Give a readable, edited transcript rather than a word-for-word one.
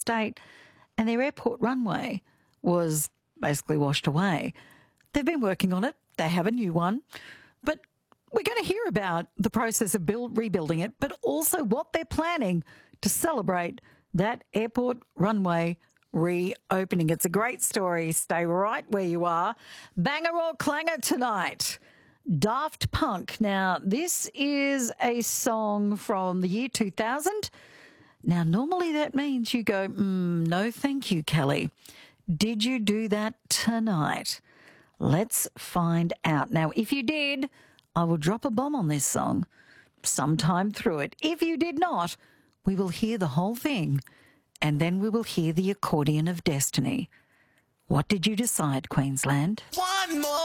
state, and their airport runway was basically washed away. They've been working on it. They have a new one. But we're going to hear about the process of rebuilding it, but also what they're planning to celebrate that airport runway reopening. It's a great story. Stay right where you are. Banger or clanger tonight. Daft Punk. Now, this is a song from the year 2000. Now, normally that means you go, no thank you, Kelly. Did you do that tonight? Let's find out. Now, if you did, I will drop a bomb on this song sometime through it. If you did not, we will hear the whole thing, and then we will hear the accordion of destiny. What did you decide, Queensland? One more.